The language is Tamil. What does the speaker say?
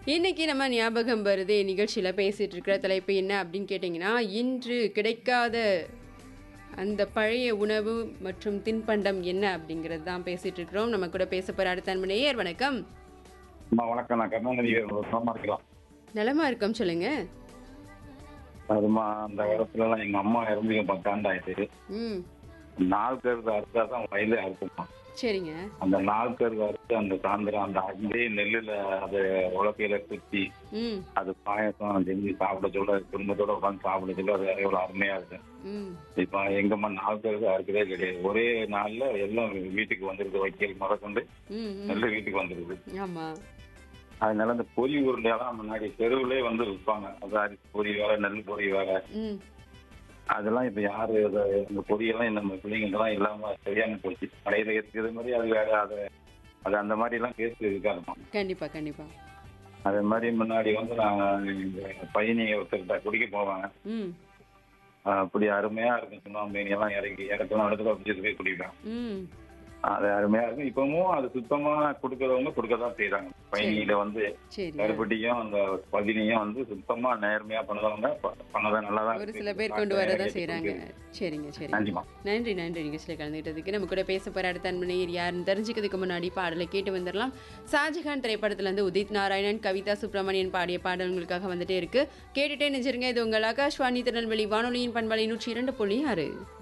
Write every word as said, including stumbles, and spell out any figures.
இன்னைக்கு நம்ம ஞாபகம் வருதே நிகழ்ச்சியில பேசிட்டு இருக்கிற தலைப்பு என்ன அப்படின்னு கேட்டிங்கன்னா, இன்று கிடைக்காத அந்த பழைய உணவு மற்றும் தின்பண்டம் என்ன அப்படிங்கிறது தான் பேசிட்டு இருக்கிறோம். நம்ம கூட பேச போற அடுத்த அன்பு நேயர் வணக்கம். அம்மா வணக்கம். நான் கருணாநிதி சுகமா இருக்கலாம். நலமா இருக்கோம் சொல்லுங்க. அதுமா அந்த காலத்துலலாம் எங்க அம்மா இறந்து பத்து ஆண்டு ஆயிடுச்சு. ம். நாள் கருது அறுத்தாதான் வயலே அறுக்குமா. சரிங்க. அந்த நாள் கருது அறுத்து அந்த சாயந்தரம் அந்த அதே நெல்லுல அதை உலக்கையில குத்தி ம். அது பாயசம் செஞ்சு சாப்பிட சொல்ல குடும்பத்தோட உட்காந்து சாப்பிட சொல்ல அது எவ்வளவு அருமையா இருக்கு. ம். இப்ப எங்கம்மா நாள் கருது அறுக்கதே கிடையாது. ஒரே நாள்ல எல்லாம் வீட்டுக்கு வந்துருது. வைக்கல் முதற்கொண்டு ம். ம். நெல்லு வீட்டுக்கு வந்துருது. ஆமா. அதனால இந்த பொறி உருண்டையெல்லாம் முன்னாடி தெருவுலயே வந்து விற்பாங்க. அது அரிசி பொறி வேற நெல் பொறி வேற. ம். அதெல்லாம் இப்ப யாரு இத- இந்த பொரியெல்லாம் நம்ம பிள்ளைங்கெல்லாம் இல்லாம சரியான போச்சு. கடையில இருக்கிற மாதிரி அது வேற. அது அது அந்த மாதிரி எல்லாம் கேஸ் இருக்காதுமா. கண்டிப்பா, கண்டிப்பா. அதே மாதிரி முன்னாடி வந்து நான் இந்த பையனி ஒருத்தர்கிட்ட குடிக்க போவாங்க. ம். அஹ் அப்படி அருமையா இருக்கும். சுண்ணாம்பேனி எல்லாம் இறக்கி இடத்துல இடத்துல பிடிச்சிட்டு போய் குடிப்பேன். ம். அது அருமையா இருக்கும். இப்பவும் அது சுத்தமா கொடுக்கறவங்க கொடுக்கதான் செய்யறாங்க. பயணியில வந்து சரி. கருப்பட்டியும் அந்த பதினியும் வந்து சுத்தமா நேர்மையா பண்ணதவங்க ப- பண்ணதான் நல்லாதான் ஒரு இருக்கு. சில பேர் கொண்டு வரதான் செய்றாங்க. சரிங்க, சரிங்க. நன்றிமா. நன்றி நன்றி நிகழ்ச்சியில் கலந்துக்கிட்டதுக்கு. நம்ம கூட பேச போற அடுத்த அன்பு நேயர் யாருன்னு தெரிஞ்சுக்கிறதுக்கு முன்னாடி பாடலை கேட்டு வந்துடலாம். ஷாஜகான் திரைப்படத்துல இருந்து உதித் நாராயணன், கவிதா சுப்பிரமணியன் பாடிய பாடல் உங்களுக்காக வந்துட்டே இருக்கு. கேட்டுட்டே நினைச்சிருங்க. இது உங்கள் ஆகாஷ்வாணி திருநெல்வேலி வானொலியின் பண்பலை நூற்றி இரண்டு புள்ளி ஆறு.